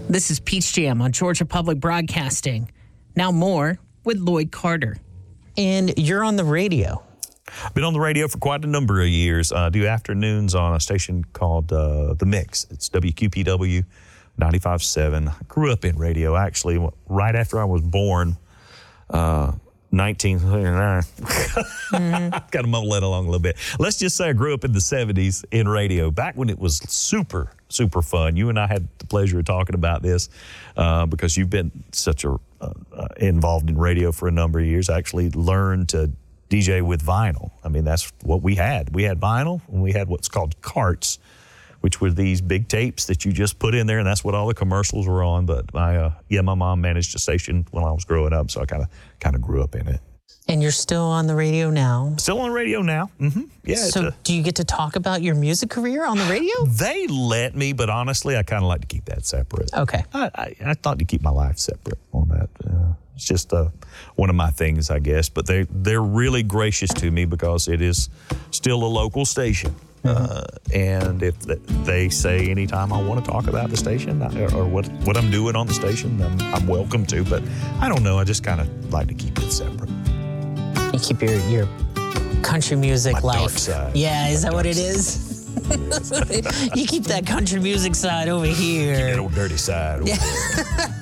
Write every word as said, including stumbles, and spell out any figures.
This is Peach Jam on Georgia Public Broadcasting. Now more with Lloyd Carter. And you're on the radio. I've been on the radio for quite a number of years. I do afternoons on a station called uh, The Mix. It's W Q P W ninety-five point seven. I grew up in radio, actually, right after I was born, uh, nineteen seventy-nine. Mm-hmm. Got to mumble that along a little bit. Let's just say I grew up in the seventies in radio, back when it was super, super fun. You and I had the pleasure of talking about this uh, because you've been such a uh, uh, involved in radio for a number of years. I actually learned to D J with vinyl. I mean, that's what we had. We had vinyl, and we had what's called carts, which were these big tapes that you just put in there, and that's what all the commercials were on. But my, uh, yeah, my mom managed a station when I was growing up, so I kind of, kind of grew up in it. And you're still on the radio now? Still on radio now. Mm-hmm. Yeah. So a, do you get to talk about your music career on the radio? They let me, but honestly, I kind of like to keep that separate. Okay. I, I, I thought to keep my life separate on that. Uh, it's just uh, one of my things, I guess. But they, they're really gracious to me because it is still a local station. Mm-hmm. Uh, and if they say anytime I want to talk about the station or what, what I'm doing on the station, I'm, I'm welcome to. But I don't know. I just kind of like to keep it separate. You keep your, your country music My life. Dark side. Yeah, is My that what it side. is? You keep that country music side over here. Keep that old dirty side over yeah. there.